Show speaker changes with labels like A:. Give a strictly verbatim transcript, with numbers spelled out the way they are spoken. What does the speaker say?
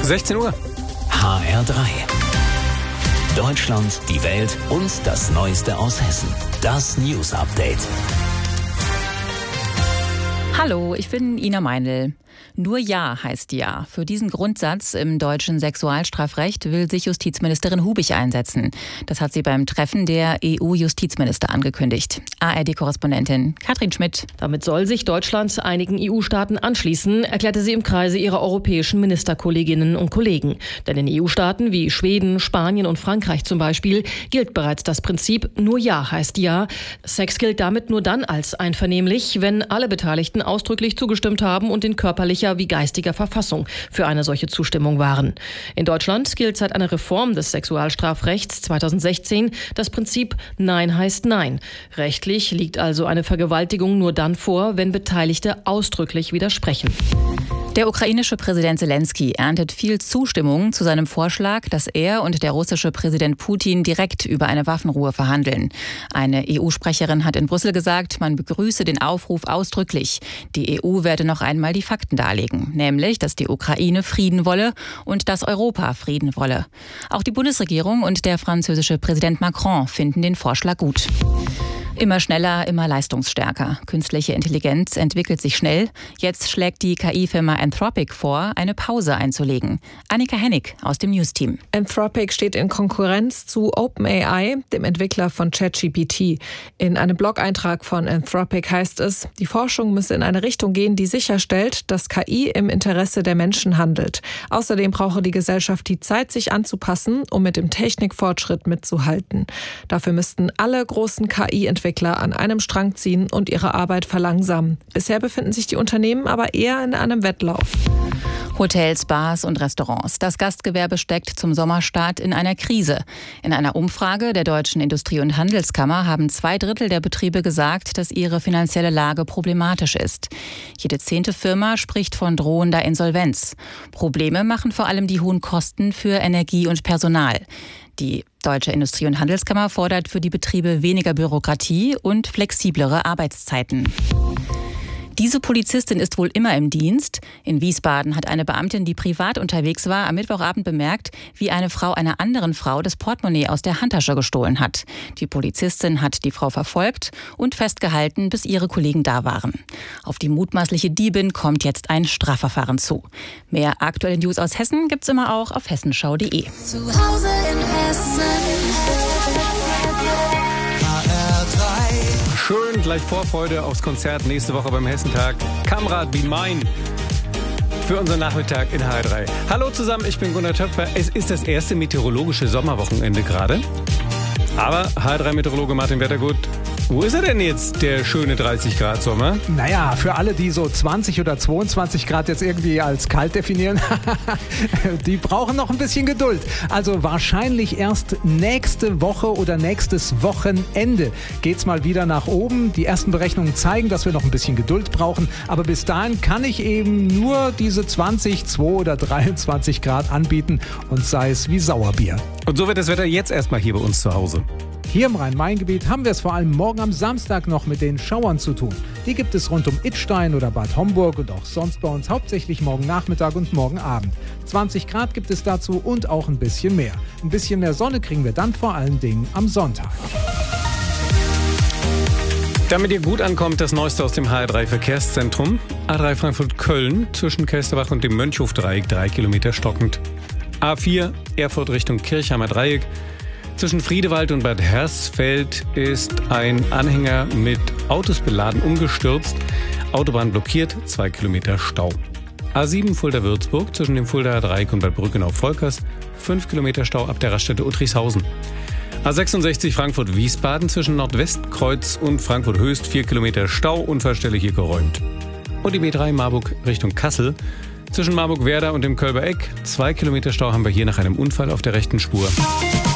A: sechzehn Uhr.
B: H R drei. Deutschland, die Welt und das Neueste aus Hessen. Das News Update.
C: Hallo, ich bin Ina Meinl. Nur Ja heißt Ja. Für diesen Grundsatz im deutschen Sexualstrafrecht will sich Justizministerin Hubich einsetzen. Das hat sie beim Treffen der E U-Justizminister angekündigt. A R D-Korrespondentin Katrin Schmidt.
D: Damit soll sich Deutschland einigen E U-Staaten anschließen, erklärte sie im Kreise ihrer europäischen Ministerkolleginnen und Kollegen. Denn in E U-Staaten wie Schweden, Spanien und Frankreich zum Beispiel gilt bereits das Prinzip Nur Ja heißt Ja. Sex gilt damit nur dann als einvernehmlich, wenn alle Beteiligten ausdrücklich zugestimmt haben und in körperlicher wie geistiger Verfassung für eine solche Zustimmung waren. In Deutschland gilt seit einer Reform des Sexualstrafrechts zweitausendsechzehn das Prinzip Nein heißt Nein. Rechtlich liegt also eine Vergewaltigung nur dann vor, wenn Beteiligte ausdrücklich widersprechen.
C: Der ukrainische Präsident Zelensky erntet viel Zustimmung zu seinem Vorschlag, dass er und der russische Präsident Putin direkt über eine Waffenruhe verhandeln. Eine E U-Sprecherin hat in Brüssel gesagt, man begrüße den Aufruf ausdrücklich. Die E U werde noch einmal die Fakten darlegen, nämlich, dass die Ukraine Frieden wolle und dass Europa Frieden wolle. Auch die Bundesregierung und der französische Präsident Macron finden den Vorschlag gut. Immer schneller, immer leistungsstärker. Künstliche Intelligenz entwickelt sich schnell. Jetzt schlägt die K I-Firma Anthropic vor, eine Pause einzulegen. Annika Hennig aus dem News-Team.
E: Anthropic steht in Konkurrenz zu OpenAI, dem Entwickler von ChatGPT. In einem Blog-Eintrag von Anthropic heißt es, die Forschung müsse in eine Richtung gehen, die sicherstellt, dass K I im Interesse der Menschen handelt. Außerdem brauche die Gesellschaft die Zeit, sich anzupassen, um mit dem Technikfortschritt mitzuhalten. Dafür müssten alle großen K I-Entwickler Entwickler an einem Strang ziehen und ihre Arbeit verlangsamen. Bisher befinden sich die Unternehmen aber eher in einem Wettlauf.
C: Hotels, Bars und Restaurants. Das Gastgewerbe steckt zum Sommerstart in einer Krise. In einer Umfrage der Deutschen Industrie- und Handelskammer haben zwei Drittel der Betriebe gesagt, dass ihre finanzielle Lage problematisch ist. Jede zehnte Firma spricht von drohender Insolvenz. Probleme machen vor allem die hohen Kosten für Energie und Personal. Die Deutsche Industrie- und Handelskammer fordert für die Betriebe weniger Bürokratie und flexiblere Arbeitszeiten. Diese Polizistin ist wohl immer im Dienst. In Wiesbaden hat eine Beamtin, die privat unterwegs war, am Mittwochabend bemerkt, wie eine Frau einer anderen Frau das Portemonnaie aus der Handtasche gestohlen hat. Die Polizistin hat die Frau verfolgt und festgehalten, bis ihre Kollegen da waren. Auf die mutmaßliche Diebin kommt jetzt ein Strafverfahren zu. Mehr aktuelle News aus Hessen gibt's immer auch auf hessenschau punkt de.
F: Zu Hause in Hessen.
A: Schön, gleich Vorfreude aufs Konzert nächste Woche beim Hessentag. Kamrad Be Mine für unseren Nachmittag in H R drei. Hallo zusammen, ich bin Gunnar Töpfer. Es ist das erste meteorologische Sommerwochenende gerade. Aber H R drei-Meteorologe Martin Wettergut, wo ist er denn jetzt, der schöne dreißig Grad Sommer?
G: Naja, für alle, die so zwanzig oder zweiundzwanzig Grad jetzt irgendwie als kalt definieren, die brauchen noch ein bisschen Geduld. Also wahrscheinlich erst nächste Woche oder nächstes Wochenende geht's mal wieder nach oben. Die ersten Berechnungen zeigen, dass wir noch ein bisschen Geduld brauchen. Aber bis dahin kann ich eben nur diese zwanzig, zwei oder dreiundzwanzig Grad anbieten und sei es wie Sauerbier.
A: Und so wird das Wetter jetzt erstmal hier bei uns zu Hause.
G: Hier im Rhein-Main-Gebiet haben wir es vor allem morgen am Samstag noch mit den Schauern zu tun. Die gibt es rund um Idstein oder Bad Homburg und auch sonst bei uns hauptsächlich morgen Nachmittag und morgen Abend. zwanzig Grad gibt es dazu und auch ein bisschen mehr. Ein bisschen mehr Sonne kriegen wir dann vor allen Dingen am Sonntag.
A: Damit ihr gut ankommt, das Neueste aus dem H R drei Verkehrszentrum. A drei Frankfurt-Köln zwischen Kelsterbach und dem Mönchhof-Dreieck, drei Kilometer stockend. A vier Erfurt Richtung Kirchheimer Dreieck. Zwischen Friedewald und Bad Hersfeld ist ein Anhänger mit Autos beladen umgestürzt. Autobahn blockiert, zwei Kilometer Stau. A sieben Fulda-Würzburg zwischen dem Fuldaer Dreieck und Bad Brückenau-Volkers, fünf Kilometer Stau ab der Raststätte Uttrichshausen. A sechsundsechzig Frankfurt-Wiesbaden zwischen Nordwestkreuz und Frankfurt-Höchst, vier Kilometer Stau, Unfallstelle hier geräumt. Und die B drei Marburg Richtung Kassel. Zwischen Marburg-Werder und dem Kölber Eck, zwei Kilometer Stau haben wir hier nach einem Unfall auf der rechten Spur.